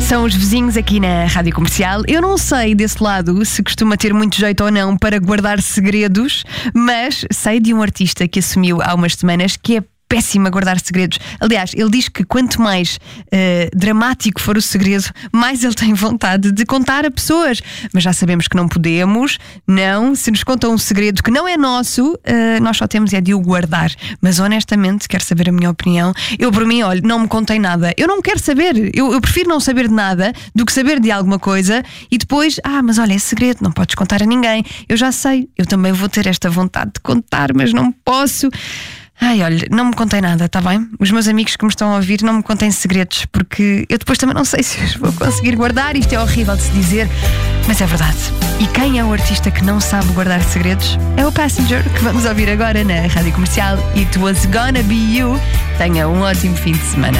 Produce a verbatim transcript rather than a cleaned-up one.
São os vizinhos aqui na Rádio Comercial. Eu não sei desse lado se costuma ter muito jeito ou não para guardar segredos, mas sei de um artista que assumiu há umas semanas que é péssimo a guardar segredos. Aliás, ele diz que quanto mais uh, dramático for o segredo, mais ele tem vontade de contar a pessoas. Mas já sabemos que não podemos. Não, se nos contam um segredo que não é nosso, uh, nós só temos é de o guardar. Mas honestamente, quero saber a minha opinião. Eu, por mim, olha, não me contei nada. Eu não quero saber. Eu, eu prefiro não saber de nada do que saber de alguma coisa e depois, ah, mas olha, é segredo, não podes contar a ninguém. Eu já sei, eu também vou ter esta vontade de contar, mas não posso. Ai, olha, não me contei nada, está bem? Os meus amigos que me estão a ouvir, não me contem segredos, porque eu depois também não sei se os vou conseguir guardar. Isto é horrível de se dizer, mas é verdade. E quem é o artista que não sabe guardar segredos? É o Passenger, que vamos ouvir agora na Rádio Comercial. It Was Gonna Be You. Tenha um ótimo fim de semana.